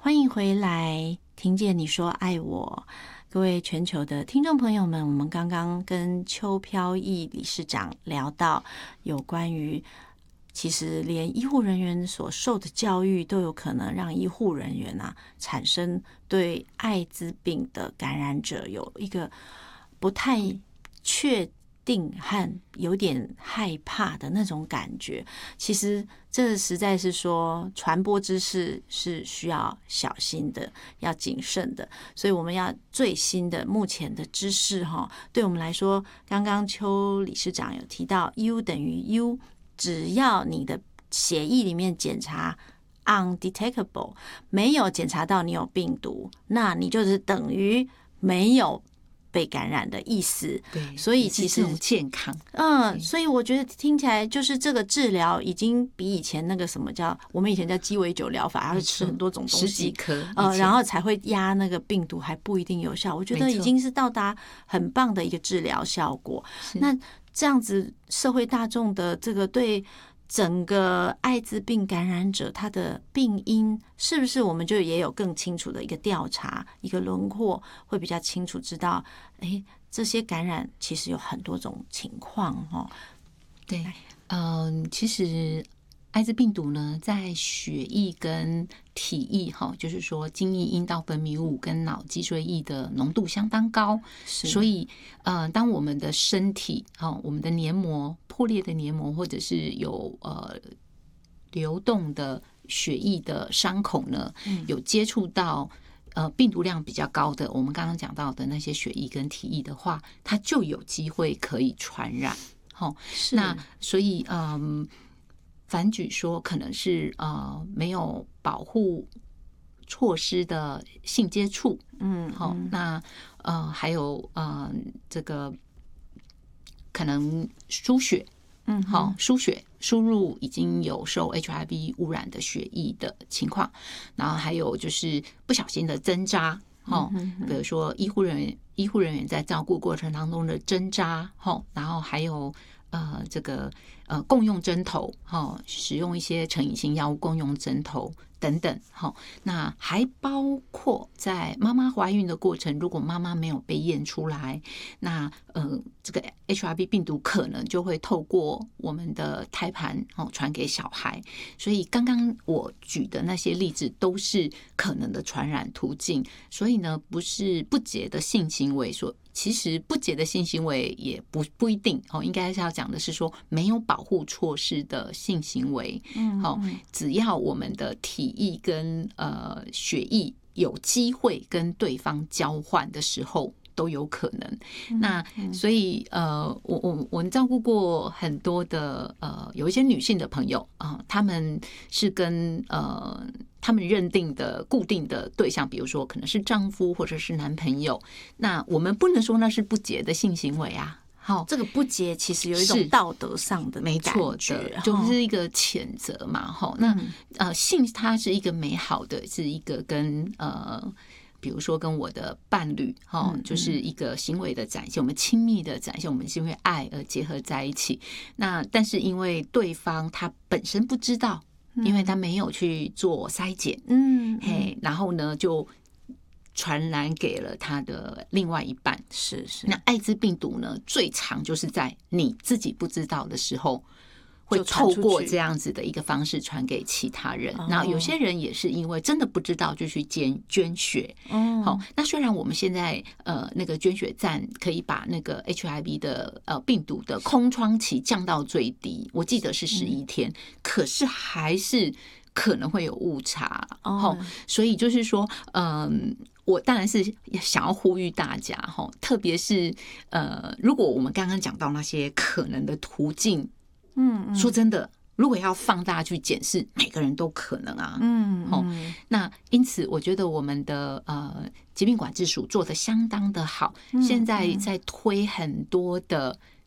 欢迎回来，听见你说爱我。各位全球的听众朋友们，我们刚刚跟邱飘逸理事长聊到有关于其实连医护人员所受的教育都有可能让医护人员产生对艾滋病的感染者有一个不太确定和有点害怕的那种感觉。其实这实在是说传播知识是需要小心的，要谨慎的，所以我们要最新的目前的知识对我们来说，刚刚邱理事长有提到 U 等于 U， 只要你的血液里面检查 undetectable， 没有检查到你有病毒，那你就是等于没有被感染的意思。 对， 所以其实健康， 所以我觉得听起来就是这个治疗已经比以前那个什么叫我们以前叫鸡尾酒疗法，还要吃很多种东西 10几颗然后才会压那个病毒，还不一定有效。我觉得已经是到达很棒的一个治疗效果。那这样子社会大众的这个对整个艾滋病感染者他的病因是不是我们就也有更清楚的一个调查，一个轮廓，会比较清楚知道这些感染其实有很多种情况对，其实艾滋病毒呢，在血液跟体液就是说精液、阴道分泌物跟脑脊髓液的浓度相当高，所以当我们的身体我们的黏膜破裂的黏膜，或者是有流动的血液的伤口呢，有接触到病毒量比较高的，我们刚刚讲到的那些血液跟体液的话，它就有机会可以传染。那所以反举说可能是没有保护措施的性接触，那还有这个可能输血，输血输入已经有受 HIV 污染的血液的情况，然后还有就是不小心的针扎，比如说医护人员在照顾过程当中的针扎，然后还有这个共用针头，使用一些成瘾性药物共用针头等等，那还包括在妈妈怀孕的过程，如果妈妈没有被验出来，那这个 HIV 病毒可能就会透过我们的胎盘传给小孩。所以刚刚我举的那些例子都是可能的传染途径。所以呢，不是不洁的性行为，说其实不洁的性行为也不一定应该是要讲的是说没有保护措施的性行为，只要我们的体液跟血液有机会跟对方交换的时候都有可能。那所以我照顾过很多的有一些女性的朋友她们是跟他们认定的固定的对象，比如说可能是丈夫或者是男朋友，那我们不能说那是不洁的性行为啊。 这个不洁其实有一种道德上的感觉， 没错的，就是一个谴责嘛。那性它是一个美好的，是一个跟比如说跟我的伴侣就是一个行为的展现，我们亲密的展现，我们是因为爱而结合在一起。那但是因为对方他本身不知道，因为他没有去做筛检，然后呢就传染给了他的另外一半。 是那艾滋病毒呢，最常就是在你自己不知道的时候，会透过这样子的一个方式传给其他人。那有些人也是因为真的不知道就去捐血。那虽然我们现在那个捐血站可以把那个 HIV 的病毒的空窗期降到最低，我记得是11天，可是还是可能会有误差。所以就是说我当然是想要呼吁大家，特别是如果我们刚刚讲到那些可能的途径，说真的，如果要放大去检视，每个人都可能啊。那因此我觉得我们的疾病管制署做得相当的好，现在在推很多的